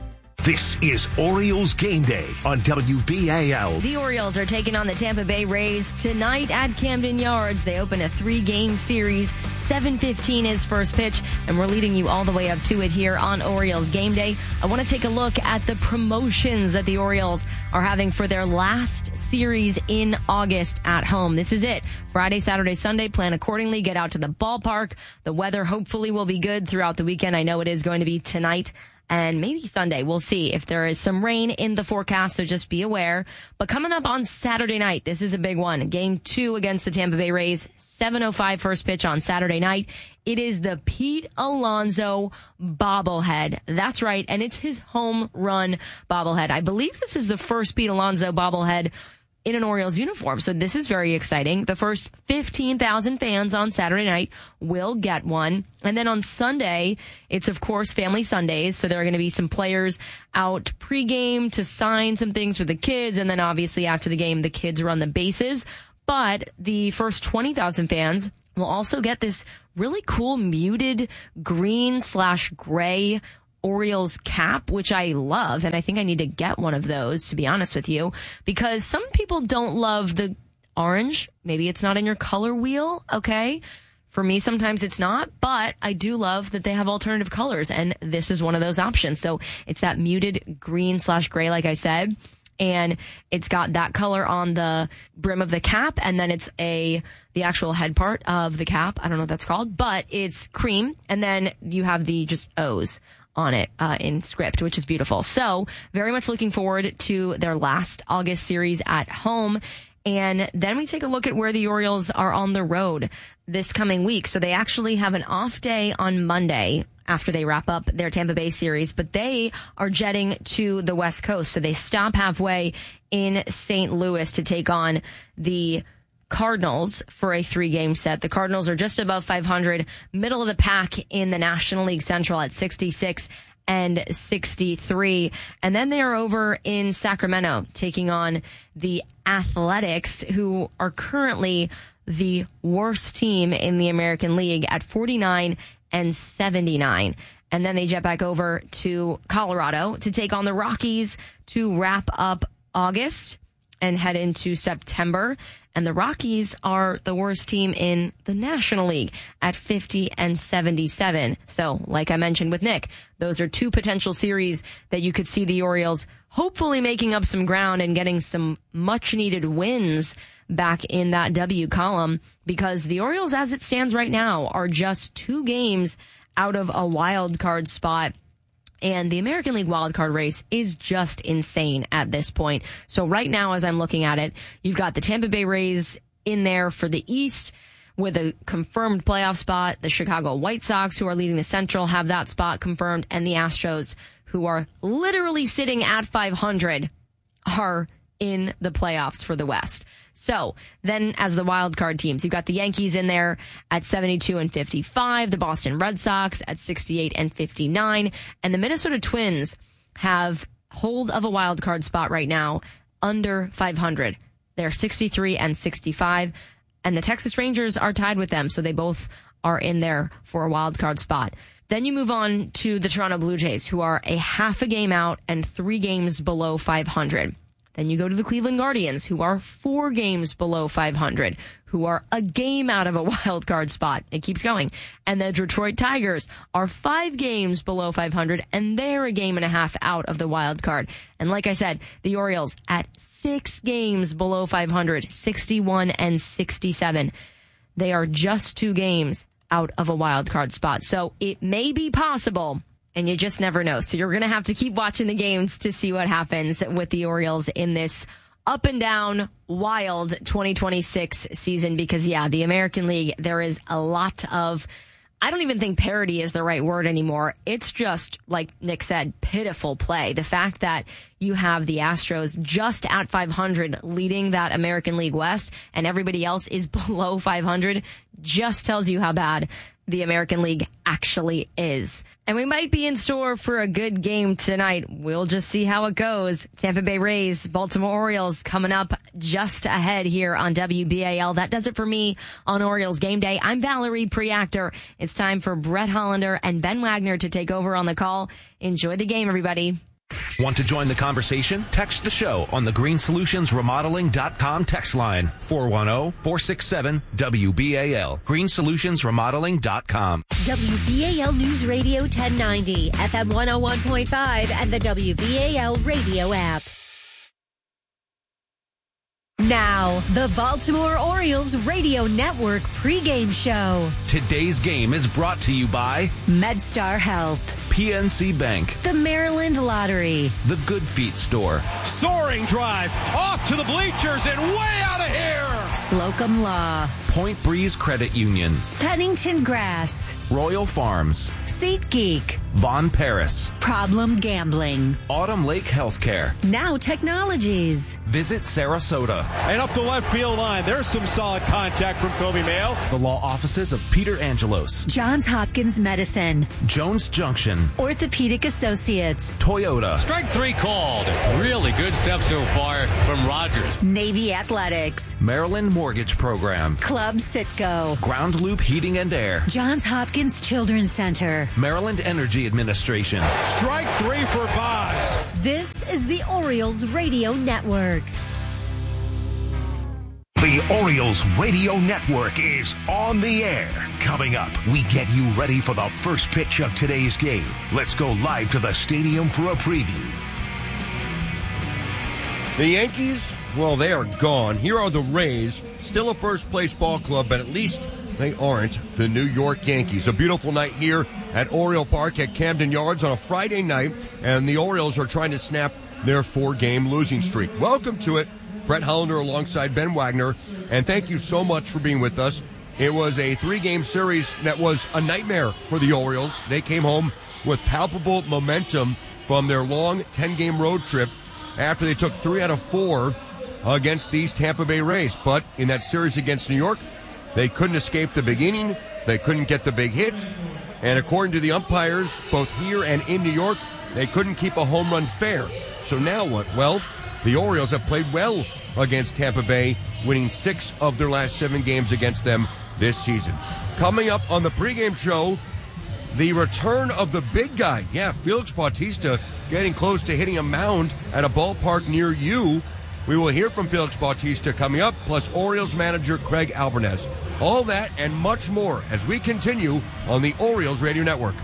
This is Orioles Game Day on W B A L. The Orioles are taking on the Tampa Bay Rays tonight at Camden Yards. They open a three-game series. seven fifteen is first pitch, and we're leading you all the way up to it here on Orioles Game Day. I want to take a look at the promotions that the Orioles are having for their last series in August at home. This is it. Friday, Saturday, Sunday. Plan accordingly. Get out to the ballpark. The weather hopefully will be good throughout the weekend. I know it is going to be tonight and maybe Sunday. We'll see if there is some rain in the forecast, so just be aware. But coming up on Saturday night, this is a big one. Game two against the Tampa Bay Rays, seven oh five first pitch on Saturday night. It is the Pete Alonso bobblehead. That's right, and it's his home run bobblehead. I believe this is the first Pete Alonso bobblehead in an Orioles uniform. So this is very exciting. The first fifteen thousand fans on Saturday night will get one. And then on Sunday, it's of course Family Sundays. So there are going to be some players out pregame to sign some things for the kids. And then obviously after the game, the kids run the bases. But the first twenty thousand fans will also get this really cool muted green slash gray Orioles cap, which I love, and I think I need to get one of those, to be honest with you, because some people don't love the orange. Maybe it's not in your color wheel, okay? For me, sometimes it's not, but I do love that they have alternative colors, and this is one of those options. So it's that muted green slash gray, like I said, and it's got that color on the brim of the cap, and then it's a the actual head part of the cap. I don't know what that's called, but it's cream, and then you have the just O's on it uh, in script, which is beautiful. So very much looking forward to their last August series at home. And then we take a look at where the Orioles are on the road this coming week. So they actually have an off day on Monday after they wrap up their Tampa Bay series, but they are jetting to the West Coast. So they stop halfway in Saint Louis to take on the Cardinals for a three-game set. The Cardinals are just above five hundred, middle of the pack in the National League Central at sixty-six and sixty-three. And then they are over in Sacramento taking on the Athletics, who are currently the worst team in the American League at forty-nine and seventy-nine. And then they jet back over to Colorado to take on the Rockies to wrap up August and head into September. And the Rockies are the worst team in the National League at fifty and seventy-seven. So, like I mentioned with Nick, those are two potential series that you could see the Orioles hopefully making up some ground and getting some much-needed wins back in that W column, because the Orioles, as it stands right now, are just two games out of a wild card spot. And the American League wildcard race is just insane at this point. So right now, as I'm looking at it, you've got the Tampa Bay Rays in there for the East with a confirmed playoff spot. The Chicago White Sox, who are leading the Central, have that spot confirmed. And the Astros, who are literally sitting at five hundred, are in the playoffs for the West. So then as the wild card teams, you've got the Yankees in there at seventy-two and fifty-five, the Boston Red Sox at sixty-eight and fifty-nine, and the Minnesota Twins have hold of a wild card spot right now under five hundred. They're sixty-three and sixty-five, and the Texas Rangers are tied with them, so they both are in there for a wild card spot. Then you move on to the Toronto Blue Jays, who are a half a game out and three games below five hundred. Then you go to the Cleveland Guardians, who are four games below five hundred, who are a game out of a wild card spot. It keeps going. And the Detroit Tigers are five games below five hundred, and they're a game and a half out of the wild card. And like I said, the Orioles at six games below five hundred, sixty-one and sixty-seven. They are just two games out of a wild card spot. So it may be possible, and you just never know. So you're going to have to keep watching the games to see what happens with the Orioles in this up and down, wild twenty twenty-six season. Because, yeah, the American League, there is a lot of, I don't even think parity is the right word anymore. It's just, like Nick said, pitiful play. The fact that you have the Astros just at five hundred leading that American League West, and everybody else is below five hundred, just tells you how bad the American League actually is. And we might be in store for a good game tonight. We'll just see how it goes. Tampa Bay Rays, Baltimore Orioles coming up just ahead here on W B A L. That does it for me on Orioles Game Day. I'm Valerie Preactor. It's time for Brett Hollander and Ben Wagner to take over on the call. Enjoy the game, everybody. Want to join the conversation? Text the show on the green solutions remodeling dot com text line four one zero, four six seven, W B A L. green solutions remodeling dot com. W B A L News Radio ten ninety, F M one oh one point five, and the W B A L radio app. Now, the Baltimore Orioles Radio Network pregame show. Today's game is brought to you by MedStar Health, P N C Bank, the Maryland Lottery, the Good Feet Store, soaring drive off to the bleachers and way out of here, Slocum Law, Point Breeze Credit Union, Pennington Grass, Royal Farms, SeatGeek, Von Paris, Problem Gambling, Autumn Lake Healthcare, Now Technologies. Visit Sarasota. And up the left field line, there's some solid contact from Kobe Mayo. The law offices of Peter Angelos, Johns Hopkins Medicine, Jones Junction, Orthopedic Associates, Toyota. Strike three called. Really good stuff so far from Rogers. Navy Athletics, Maryland Mortgage Program, Club Citgo, Ground Loop Heating and Air, Johns Hopkins Children's Center, Maryland Energy Administration. Strike three for Boz. This is the Orioles Radio Network. The Orioles Radio Network is on the air. Coming up, we get you ready for the first pitch of today's game. Let's go live to the stadium for a preview. The Yankees, well, they are gone. Here are the Rays, still a first-place ball club, but at least they aren't the New York Yankees. A beautiful night here at Oriole Park at Camden Yards on a Friday night, and the Orioles are trying to snap their four-game losing streak. Welcome to it. Brett Hollander alongside Ben Wagner, and thank you so much for being with us. It was a three-game series that was a nightmare for the Orioles. They came home with palpable momentum from their long ten-game road trip after they took three out of four against these Tampa Bay Rays. But in that series against New York, they couldn't escape the big inning. They couldn't get the big hit. And according to the umpires, both here and in New York, they couldn't keep a home run fair. So now what? Well, the Orioles have played well against Tampa Bay, winning six of their last seven games against them this season. Coming up on the pregame show, the return of the big guy. Yeah, Felix Bautista getting close to hitting a mound at a ballpark near you. We will hear from Felix Bautista coming up, plus Orioles manager Craig Albernez. All that and much more as we continue on the Orioles Radio Network.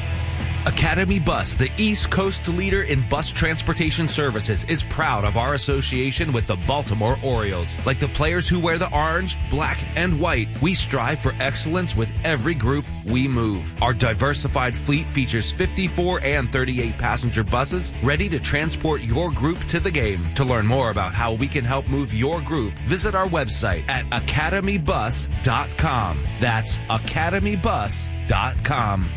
Academy Bus, the East Coast leader in bus transportation services, is proud of our association with the Baltimore Orioles. Like the players who wear the orange, black, and white, we strive for excellence with every group we move. Our diversified fleet features fifty-four and thirty-eight passenger buses ready to transport your group to the game. To learn more about how we can help move your group, visit our website at academy bus dot com. That's academy bus dot com.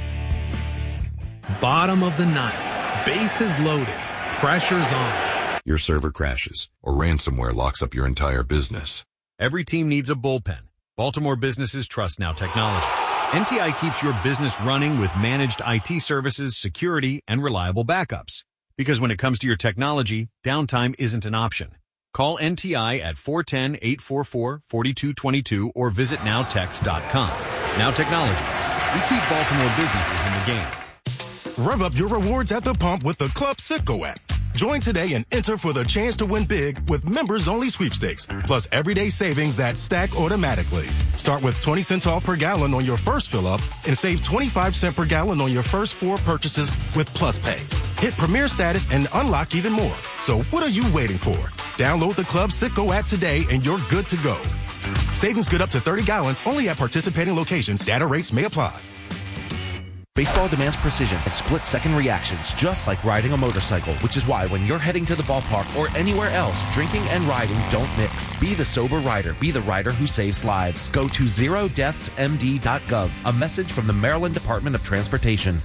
Bottom of the ninth. Bases loaded. Pressure's on. Your server crashes or ransomware locks up your entire business. Every team needs a bullpen. Baltimore businesses trust Now Technologies. N T I keeps your business running with managed I T services, security, and reliable backups. Because when it comes to your technology, downtime isn't an option. Call N T I at four one zero, eight four four, four two two two or visit now tex dot com. Now Technologies. We keep Baltimore businesses in the game. Rev up your rewards at the pump with the Club Citgo app. Join today and enter for the chance to win big with members-only sweepstakes, plus everyday savings that stack automatically. Start with twenty cents off per gallon on your first fill-up and save twenty-five cents per gallon on your first four purchases with Plus Pay. Hit Premier status and unlock even more. So what are you waiting for? Download the Club Citgo app today and you're good to go. Savings good up to thirty gallons only at participating locations. Data rates may apply. Baseball demands precision and split-second reactions, just like riding a motorcycle, which is why when you're heading to the ballpark or anywhere else, drinking and riding don't mix. Be the sober rider. Be the rider who saves lives. Go to zero deaths m d dot gov. A message from the Maryland Department of Transportation.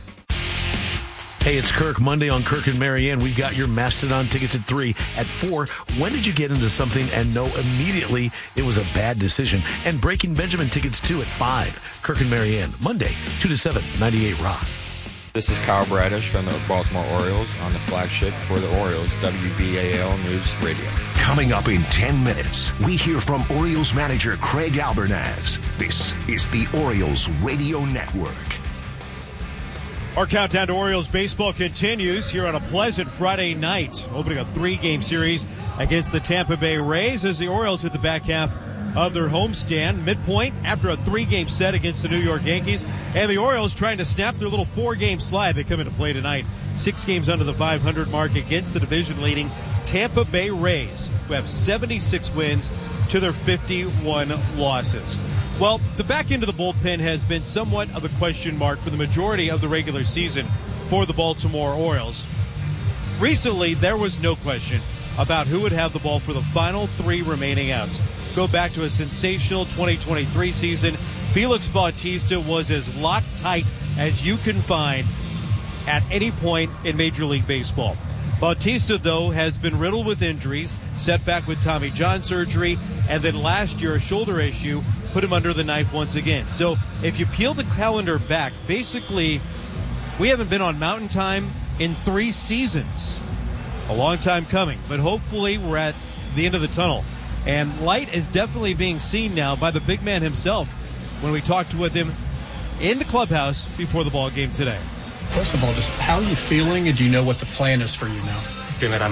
Hey, it's Kirk. Monday on Kirk and Marianne. We've got your Mastodon tickets at three. At four, when did you get into something and know immediately it was a bad decision? And Breaking Benjamin tickets too at five. Kirk and Marianne, Monday, two to seven, ninety-eight Rock. This is Kyle Bradish from the Baltimore Orioles on the flagship for the Orioles, W B A L News Radio. Coming up in ten minutes, we hear from Orioles manager Craig Albernaz. This is the Orioles Radio Network. Our countdown to Orioles baseball continues here on a pleasant Friday night, opening a three-game series against the Tampa Bay Rays as the Orioles hit the back half of their homestand, midpoint after a three-game set against the New York Yankees. And the Orioles trying to snap their little four-game slide. They come into play tonight, six games under the five hundred mark against the division-leading Tampa Bay Rays, who have seventy-six wins to their fifty-one losses. Well, the back end of the bullpen has been somewhat of a question mark for the majority of the regular season for the Baltimore Orioles. Recently, there was no question about who would have the ball for the final three remaining outs. Go back to a sensational twenty twenty-three season. Felix Bautista was as locked tight as you can find at any point in Major League Baseball. Bautista, though, has been riddled with injuries, set back with Tommy John surgery, and then last year a shoulder issue put him under the knife once again. So if you peel the calendar back, basically we haven't been on Mountain Time in three seasons. A long time coming, but hopefully we're at the end of the tunnel. And light is definitely being seen now by the big man himself when we talked with him in the clubhouse before the ball game today. First of all, just how are you feeling, and do you know what the plan is for you now? Feeling that I'm